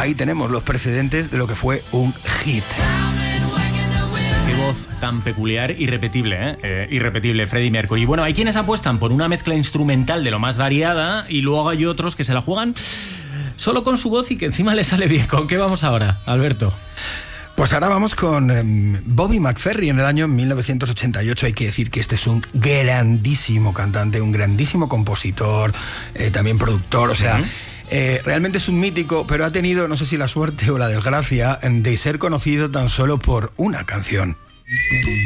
ahí tenemos los precedentes de lo que fue un hit. Qué voz tan peculiar, irrepetible, irrepetible, Freddie Mercury. Y bueno, hay quienes apuestan por una mezcla instrumental de lo más variada y luego hay otros que se la juegan solo con su voz y que encima le sale bien. ¿Con qué vamos ahora, Alberto? Pues ahora vamos con Bobby McFerrin. En el año 1988 hay que decir que este es un grandísimo cantante, un grandísimo compositor, también productor, o sea... realmente es un mítico, pero ha tenido, no sé si la suerte o la desgracia, de ser conocido tan solo por una canción.